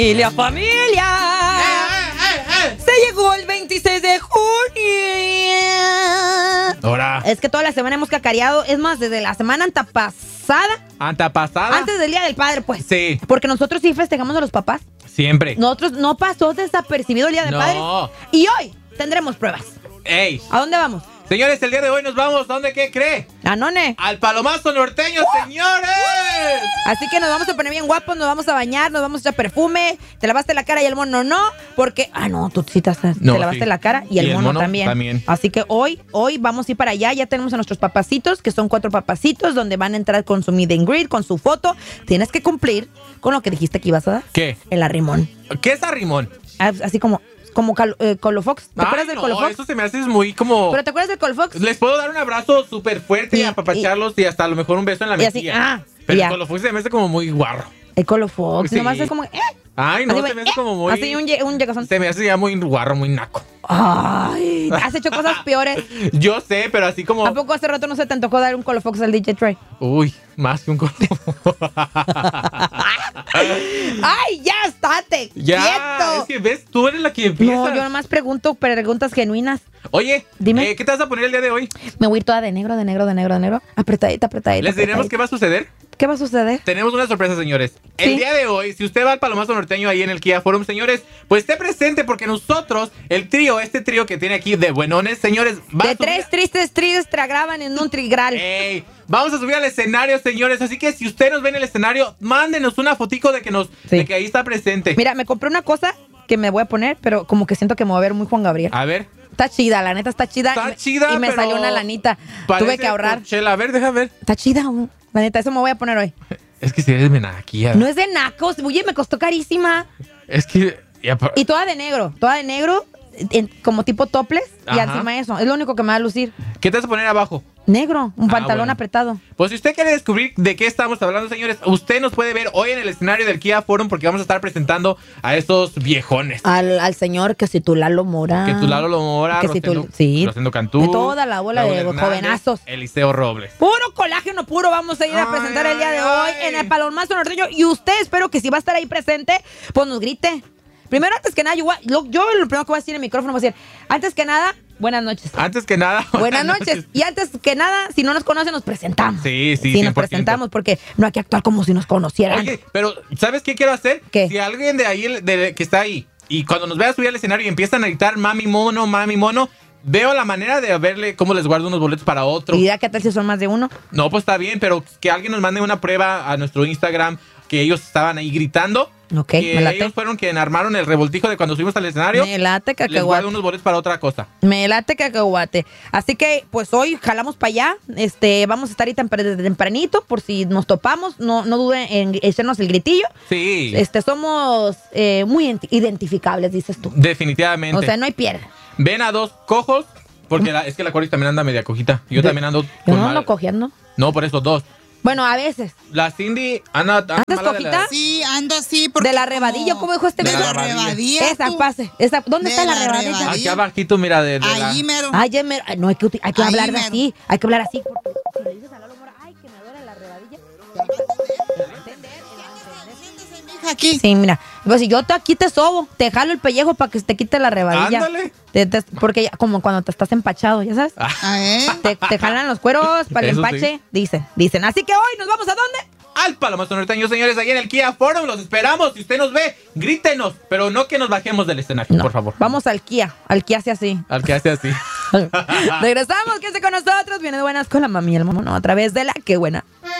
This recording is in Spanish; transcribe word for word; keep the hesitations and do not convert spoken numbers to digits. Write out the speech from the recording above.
Familia, familia. ¡Eh, eh, eh! Se llegó el veintiséis de junio. Ahora. Es que toda la semana hemos cacareado. Es más, desde la semana antapasada. ¿Antapasada? Antes del Día del Padre, pues. Sí. Porque nosotros sí festejamos a los papás. Siempre. Nosotros no pasó desapercibido el Día del No. Padre. Y hoy tendremos pruebas. ¡Ey! ¿A dónde vamos? Señores, el día de hoy nos vamos. ¿Dónde qué cree? A None. Al Palomazo Norteño, señores. Así que nos vamos a poner bien guapos, nos vamos a bañar, nos vamos a echar perfume. Te lavaste la cara y el mono no, porque... Ah, no, tú sí te, te No, lavaste sí. la cara y el, Y el mono, mono también. también. Así que hoy, hoy vamos a ir para allá. Ya tenemos a nuestros papacitos, que son cuatro papacitos, donde van a entrar con su meet and greet, con su foto. Tienes que cumplir con lo que dijiste que ibas a dar. ¿Qué? El arrimón. ¿Qué es arrimón? Ah, Así como, como cal- eh, Colofox. ¿Te Ay, acuerdas del no, Colofox? eso se me hace muy como... ¿Pero te acuerdas del Colofox? Les puedo dar un abrazo súper fuerte y, Y- apapacharlos y, hasta a lo mejor un beso en la Y así, mejilla. ah, Pero ya. el Colofox se me hace como muy guarro. El Colofox. Sí. Nomás es como... Eh, Ay, no, así, se me hace eh, como muy... Así un, ye- un llegazón. Se me hace ya muy guarro, muy naco. Ay, has hecho cosas peores. Yo sé, pero así como... ¿A poco hace rato no se te antojó dar un Colofox al D J Trey? Uy, más que un Colofox. ¡Ay, ya estate! Ya, ¡Quieto! es que ves, tú eres la que empieza. No, yo nomás pregunto preguntas genuinas. Oye, Dime. eh, ¿qué te vas a poner el día de hoy? Me voy a ir toda de negro, de negro, de negro, de negro. Apretadita, apretadita. Les diremos apretadita. qué va a suceder. ¿Qué va a suceder? Tenemos una sorpresa, señores. El Sí. día de hoy, si usted va al Palomazo Norteño ahí en el Kia Forum, señores, pues esté presente porque nosotros, el trío, este trío que tiene aquí de buenones, señores, va De a subir... tres tristes tristes tragraban en un trigral. Ey, vamos a subir al escenario, señores. Así que si usted nos ve en el escenario, mándenos una fotico de que nos, Sí. de que ahí está presente. Mira, me compré una cosa que me voy a poner, pero como que siento que me voy a ver muy Juan Gabriel. A ver. Está chida, la neta está chida. Está y me- chida, Y me pero salió una lanita. Parece Tuve que ahorrar. Coachella. A ver, deja ver. Está chida, uh, la neta, eso me voy a poner hoy. Es que si eres menaquilla. No es de nacos, oye, me costó carísima. Es que... ya pa- Y toda de negro, toda de negro, en- como tipo topless, y Ajá. encima eso. Es lo único que me va a lucir. ¿Qué te vas a poner abajo? Negro, un Ah, pantalón bueno. apretado. Pues si usted quiere descubrir de qué estamos hablando, señores, usted nos puede ver hoy en el escenario del Kia Forum porque vamos a estar presentando a estos viejones. Al, al señor que si tú Lalo Mora. Que tu Lalo lo mora, Que si Rosendo, tú- sí. Rosendo Cantú, De toda la bola Raúl de Hernández, jovenazos. Eliseo Robles. Puro colágeno puro vamos a ir a Ay, presentar el día de ay, hoy ay. en el Palomazo Norteño. Y usted, espero que si va a estar ahí presente, pues nos grite. Primero, antes que nada, yo, voy a- lo, yo lo primero que voy a decir en el micrófono voy a decir, antes que nada, buenas noches. Antes que nada. Buenas noches. Y antes que nada, si no nos conocen, nos presentamos. Sí, sí, Sí, cien nos por ciento. presentamos porque no hay que actuar como si nos conocieran. Oye, pero ¿sabes qué quiero hacer? ¿Qué? Si alguien de ahí de- que está ahí y cuando nos vea subir al escenario y empiezan a gritar mami mono, mami mono, veo la manera de verle cómo les guardo unos boletos para otro. ¿Y ya qué tal si son más de uno? No, pues está bien, pero que alguien nos mande una prueba a nuestro Instagram que ellos estaban ahí gritando. Ok, que me late. ellos fueron quienes armaron el revoltijo de cuando subimos al escenario. Me late Les guardo cacahuate. unos boletos para otra cosa. Me late cacahuate. Así que, pues hoy jalamos para allá. Este, vamos a estar ahí temper- desde tempranito por si nos topamos. No, no duden en echarnos el gritillo. Sí, Este, somos eh, muy ident- identificables, dices tú. definitivamente. O sea, no hay pierde. Ven a dos cojos, porque la- es que la Coris también anda media cojita. Yo De- también ando Yo con no mal- ando cogiendo. No, por eso dos. Bueno, a veces. La Cindy anda, anda ¿Andas mala de la- cojita? Sí, ando así. Porque De la rebadilla, ¿cómo dijo este De güey? la rebadilla. Esa, tú. pase. Esa, ¿dónde De está la, la rebadilla? rebadilla. Aquí abajito, mira, de, de la- Allí mero. Ay, ya me- ay, no, hay que, uti- hay que Ahí hablar de mero. así. Hay que hablar así. Porque si le dices a Lalo Mora, ay, que me duele la rebadilla. Siéntese, mija, aquí. Sí, mira. Pues si yo te, aquí te sobo, te jalo el pellejo para que se te quite la rebadilla. Ándale. Te- te- porque ya- como cuando te estás empachado, ¿ya sabes? Ah, ¿eh? Te, te jalan los cueros para el Eso empache. sí. Dicen, dicen. Así que hoy nos vamos a dónde? Al Palomazo Norteño, señores, ahí en el Kia Forum. Los esperamos. Si usted nos ve, grítenos. Pero no que nos bajemos del escenario, No, por favor. Vamos al Kia. Al Kia hace así. Al que hace así. Regresamos, quédese con nosotros. Viene de buenas con la mami y el mono a través de la que buena.